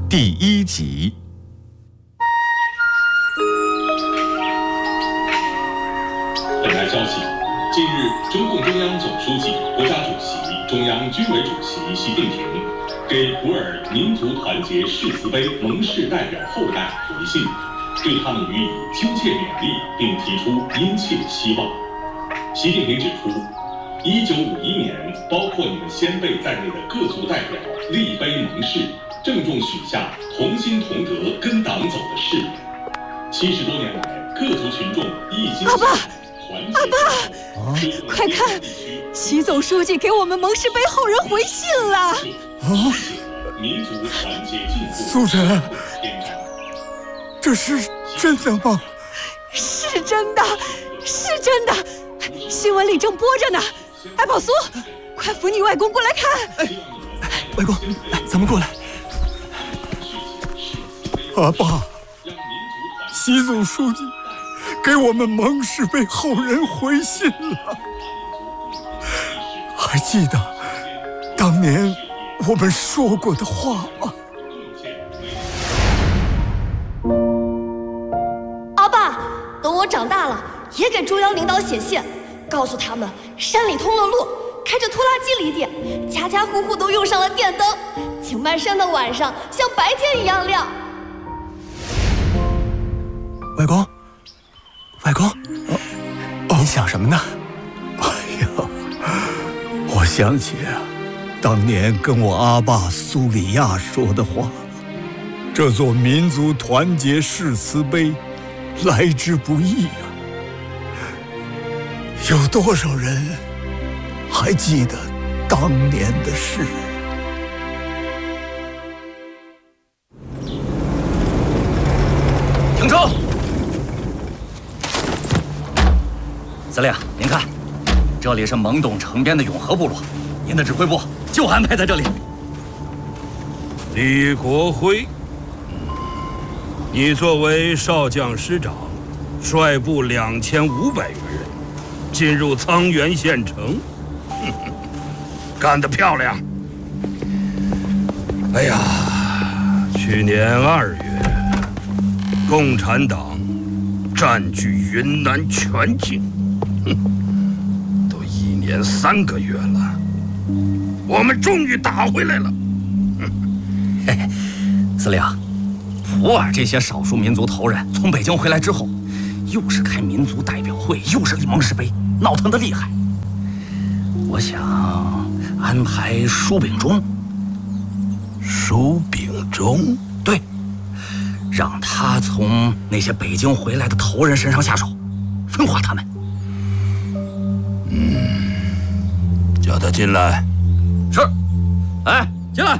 第1集。 本台消息，近日，中共中央总书记、国家主席、中央军委主席习近平给普洱民族团结誓词碑盟誓代表后代回信，对他们予以亲切勉励，并提出殷切希望。习近平指出，1951年，包括你们先辈在内的各族代表立碑盟誓，郑重许下同心同德跟党走的誓言。70多年来，各族群众一心向党。 阿爸，快看，习总书记给我们盟誓碑后人回信了。 民族团结进步。 苏晨，这是真的吗？ 是真的，是真的，新闻里正播着呢。哎，宝苏，快扶你外公过来看。 外公，来，咱们过来。阿爸，习总书记给我们盟誓碑后人回信了。还记得当年我们说过的话吗？ 阿爸，等我长大了，也给中央领导写信，告诉他们山里通了路，开着拖拉机犁地，家家户户都用上了电灯，井迈山的晚上像白天一样亮。 外公，您想什么呢？哎呀，我想起当年跟我阿爸苏里亚说的话了。这座民族团结誓词碑来之不易啊！有多少人还记得当年的事？ 停车！司令，您看，这里是蒙董城边的永和部落，您的指挥部就安排在这里。 李国辉，你作为少将师长，率部2500余人进入沧源县城，干得漂亮！哎呀，去年2月，共产党占据云南全境。都1年3个月了，我们终于打回来了。 嘿嘿，司令，普洱这些少数民族头人从北京回来之后，又是开民族代表会，又是立盟誓碑，闹腾得厉害。我想安排舒秉忠。 舒秉忠？ 对，让他从那些北京回来的头人身上下手，分化他们。 叫他进来。 是。哎，进来。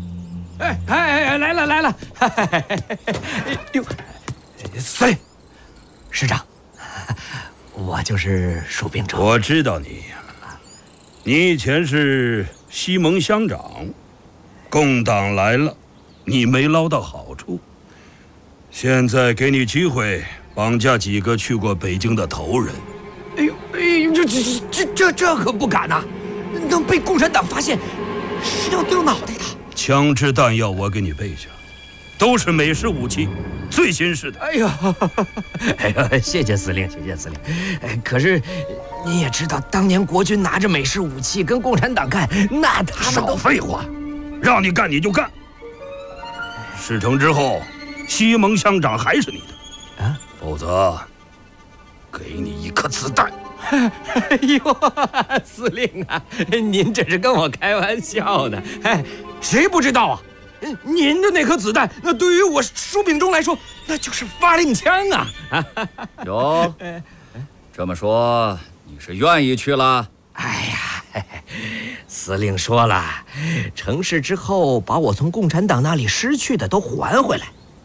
来了。哟，司令，师长，我就是舒秉忠。 我知道你，你以前是西盟乡长，共党来了，你没捞到好处。现在给你机会，绑架几个去过北京的头人。 哎呦，这可不敢呐！能被共产党发现，是要丢脑袋的。 枪支弹药我给你备下，都是美式武器，最新式的。 哎呦，谢谢司令，谢谢司令。可是你也知道，当年国军拿着美式武器跟共产党干，那他们都…… 少废话，让你干你就干。事成之后，西盟乡长还是你的， 啊， 否则给你1颗子弹。 哎呦，司令啊，您这是跟我开玩笑的。哎，谁不知道啊？您的那颗子弹，那对于我舒秉忠来说，那就是发令枪啊！ 哟，这么说你是愿意去了？ 哎呀，司令说了，成事之后把我从共产党那里失去的都还回来。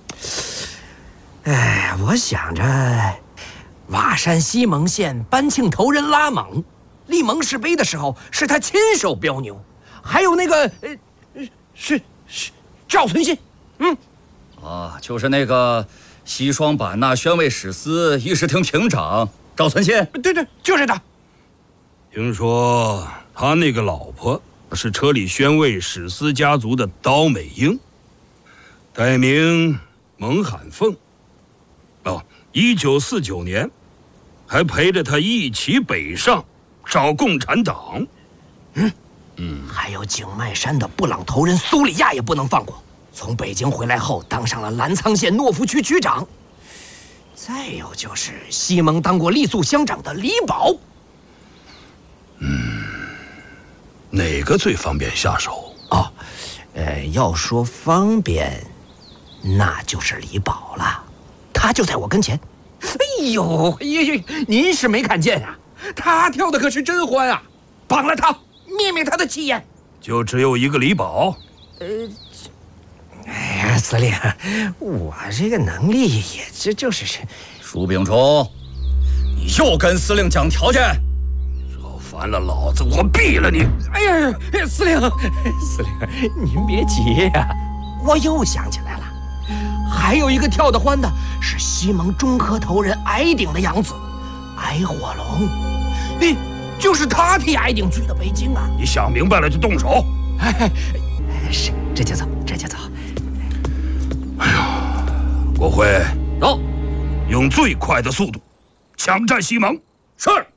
哎，我想着瓦山西盟县班庆头人拉蒙立盟誓碑的时候，是他亲手标牛，还有那个是赵存信， 就是那个西双版纳宣慰使司议事厅厅长赵存信。 对，就是他。 听说他那个老婆是车里宣慰使司家族的刀美英， 改名蒙罕凤。1949年，还陪着他一起北上，找共产党。 还有景迈山的布朗头人苏里亚也不能放过。从北京回来后，当上了澜沧县诺福区区长。再有就是西蒙当过傈僳乡长的李宝。 哪个最方便下手？ 要说方便，那就是李宝了。他就在我跟前。哎呦，您是没看见啊，他跳的可是真欢啊！绑了他，灭灭他的气焰。 就只有一个李宝？ 哎呀，司令，我这个能力也就是舒秉忠，你又跟司令讲条件， 惹烦了老子，我毙了你！ 哎呀，司令，您别急呀，我又想起来了，还有一个跳得欢的是西蒙中科头人矮顶的养子矮火龙，就是他替矮顶去的北京啊！ 你想明白了就动手。 是，这就走。 哎呀，我会用最快的速度抢占西蒙。 是。